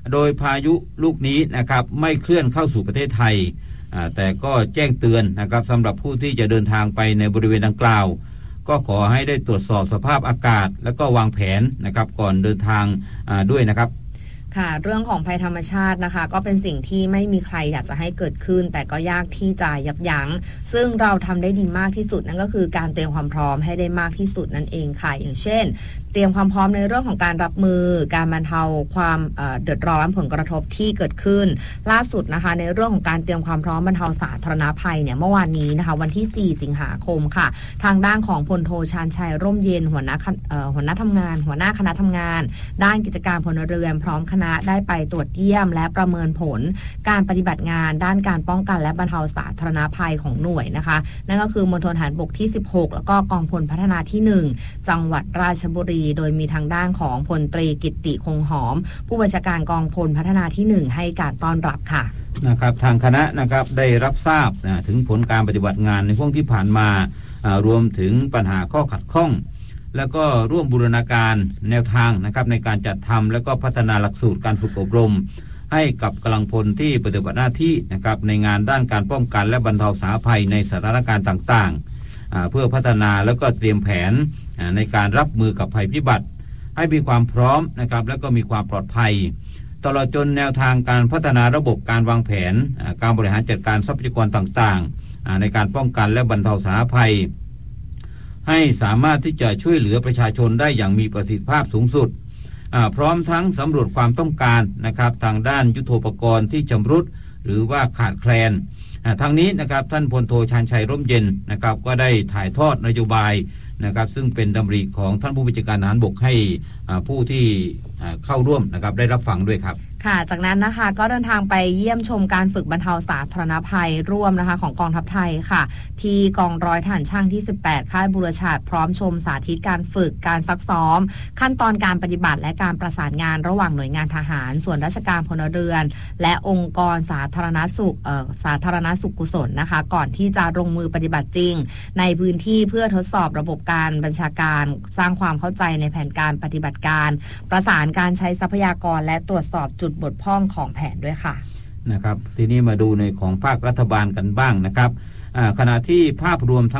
โดยพายุลูกนี้นะครับไม่เคลื่อนเข้าสู่ประเทศไทยแต่ก็แจ้งเตือนนะครับสำหรับผู้ที่จะเดินทางไปในบริเวณดังกล่าวก็ขอให้ได้ตรวจสอบสภาพอากาศแล้วก็วางแผนนะครับก่อนเดินทางด้วยนะครับค่ะเรื่องของภัยธรรมชาตินะคะก็เป็นสิ่งที่ไม่มีใครอยากจะให้เกิดขึ้นแต่ก็ยากที่จะยับยั้งซึ่งเราทำได้ดีมากที่สุดนั่นก็คือการเตรียมความพร้อมให้ได้มากที่สุดนั่นเองค่ะอย่างเช่นเตรียมความพร้อมในเรื่องของการรับมือการบรรเทาความเดือดร้อนผลกระทบที่เกิดขึ้นล่าสุดนะคะในเรื่องของการเตรียมความพร้อมบรรเทาสาธารณภัยเนี่ยเมื่อวานนี้นะคะวันที่4สิงหาคมค่ะทางด้านของพลโทชาญชัยร่มเย็นหัวหน้าคณะทำงานด้านกิจการพลเรือนพร้อมคณะได้ไปตรวจเยี่ยมและประเมินผลการปฏิบัติงานด้านการป้องกันและบรรเทาสาธารณภัยของหน่วยนะคะนั่นก็คือมณฑลทหารบกที่16แล้วก็กองพลพัฒนาที่1จังหวัดราชบุรีโดยมีทางด้านของพลตรีกิตติคงหอมผู้บัญชาการกองพลพัฒนาที่1ให้การต้อนรับค่ะนะครับทางคณะนะครับได้รับทราบถึงผลการปฏิบัติงานในช่วงที่ผ่านมารวมถึงปัญหาข้อขัดข้องแล้วก็ร่วมบูรณาการแนวทางนะครับในการจัดทำและก็พัฒนาหลักสูตรการฝึกอบรมให้กับกำลังพลที่ปฏิบัติหน้าที่นะครับในงานด้านการป้องกันและบรรเทาสาธารณภัยในสถานการณ์ต่างๆเพื่อพัฒนาแล้วก็เตรียมแผนในการรับมือกับภัยพิบัติให้มีความพร้อมนะครับและก็มีความปลอดภัยตลอดจนแนวทางการพัฒนาระบบการวางแผนการบริหารจัดการทรัพยากรต่างๆในการป้องกันและบรรเทาสาธารณภัยให้สามารถที่จะช่วยเหลือประชาชนได้อย่างมีประสิทธิภาพสูงสุดพร้อมทั้งสำรวจความต้องการนะครับทางด้านยุทโธปกรณ์ที่ชำรุดหรือว่าขาดแคลนทางนี้นะครับท่านพลโทชาญชัยร่มเย็นนะครับก็ได้ถ่ายทอดนโยบายนะครับซึ่งเป็นดำริของท่านผู้บัญชาการทหารบกให้ผู้ที่เข้าร่วมนะครับได้รับฟังด้วยครับค่ะจากนั้นนะคะก็เดินทางไปเยี่ยมชมการฝึกบรรเทาสาธารณภัยร่วมนะคะของกองทัพไทยค่ะที่กองร้อยทหารช่างที่18ค่ายบุรชาติพร้อมชมสาธิตการฝึกการซักซ้อมขั้นตอนการปฏิบัติและการประสานงานระหว่างหน่วยงานทหารส่วนราชการพลเรือนและองค์กรสาธารณสุขกุศลนะคะก่อนที่จะลงมือปฏิบัติจริงในพื้นที่เพื่อทดสอบระบบการบัญชาการสร้างความเข้าใจในแผนการปฏิบัติการประสานการใช้ทรัพยากรและตรวจสอบจุดบกพร่องของแผนด้วยค่ะนะครับทีนี้มาดูในของภาครัฐบาลกันบ้างนะครับขณะที่ภาพรวม